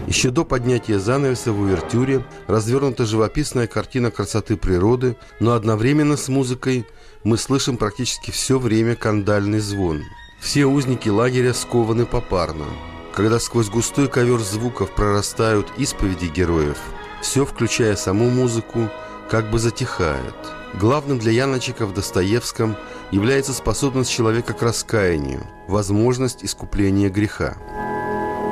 Еще до поднятия занавеса в увертюре развернута живописная картина красоты природы, но одновременно с музыкой мы слышим практически все время кандальный звон. Все узники лагеря скованы попарно. Когда сквозь густой ковер звуков прорастают исповеди героев, все, включая саму музыку, как бы затихает. Главным для Яночека в Достоевском является способность человека к раскаянию, возможность искупления греха.